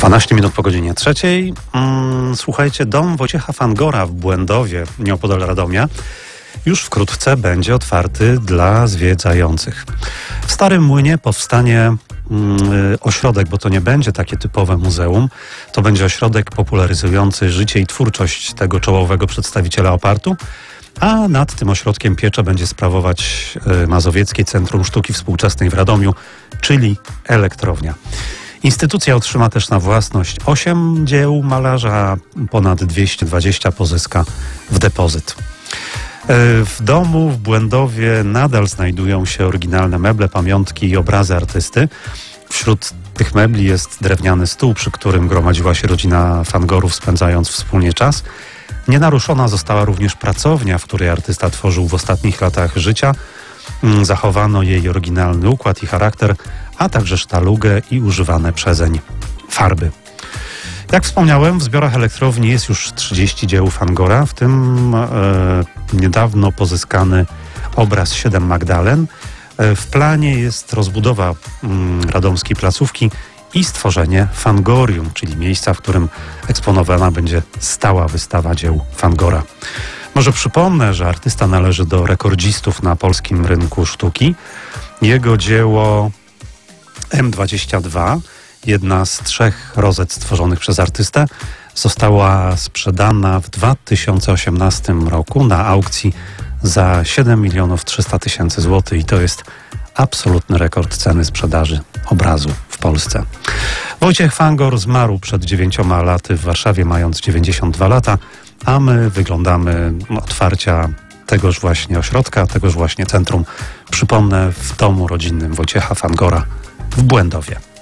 12 minut po godzinie 3. Słuchajcie, dom Wojciecha Fangora w Błędowie, nieopodal Radomia, już wkrótce będzie otwarty dla zwiedzających. W Starym Młynie powstanie ośrodek, bo to nie będzie takie typowe muzeum, to będzie ośrodek popularyzujący życie i twórczość tego czołowego przedstawiciela opartu, a nad tym ośrodkiem pieczę będzie sprawować Mazowieckie Centrum Sztuki Współczesnej w Radomiu, czyli Elektrownia. Instytucja otrzyma też na własność 8 dzieł malarza, ponad 220 pozyska w depozyt. W domu w Błędowie nadal znajdują się oryginalne meble, pamiątki i obrazy artysty. Wśród tych mebli jest drewniany stół, przy którym gromadziła się rodzina Fangorów, spędzając wspólnie czas. Nienaruszona została również pracownia, w której artysta tworzył w ostatnich latach życia. Zachowano jej oryginalny układ i charakter, a także sztalugę i używane przezeń farby. Jak wspomniałem, w zbiorach Elektrowni jest już 30 dzieł Fangora, w tym niedawno pozyskany obraz 7 Magdalen. W planie jest rozbudowa radomskiej placówki i stworzenie Fangorium, czyli miejsca, w którym eksponowana będzie stała wystawa dzieł Fangora. Może przypomnę, że artysta należy do rekordzistów na polskim rynku sztuki. Jego dzieło M22, jedna z 3 rozet stworzonych przez artystę, została sprzedana w 2018 roku na aukcji za 7 300 000 złotych i to jest absolutny rekord ceny sprzedaży obrazu w Polsce. Wojciech Fangor zmarł przed 9 laty w Warszawie, mając 92 lata, a my wyglądamy otwarcia tegoż właśnie ośrodka, tegoż właśnie centrum, przypomnę, w domu rodzinnym Wojciecha Fangora w Błędowie.